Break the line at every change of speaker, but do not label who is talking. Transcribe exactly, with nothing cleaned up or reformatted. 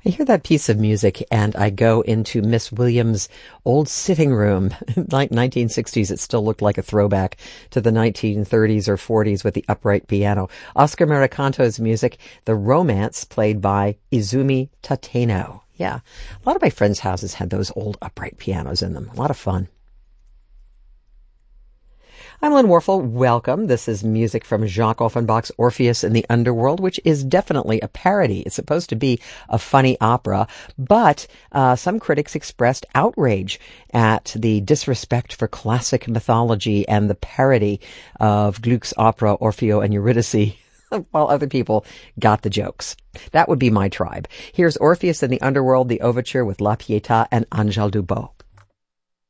I hear that piece of music and I go into Miss Williams' old sitting room. Like nineteen sixties, it still looked like a throwback to the nineteen thirties or forties with the upright piano. Oscar Mericanto's music, The Romance, played by Izumi Tateno. Yeah, a lot of my friends' houses had those old upright pianos in them. A lot of fun. I'm Lynn Warfel. Welcome. This is music from Jacques Offenbach's Orpheus in the Underworld, which is definitely a parody. It's supposed to be a funny opera, but uh, some critics expressed outrage at the disrespect for classic mythology and the parody of Gluck's opera Orfeo and Eurydice, while other people got the jokes. That would be my tribe. Here's Orpheus in the Underworld, the overture with La Pietà and Angèle Dubos.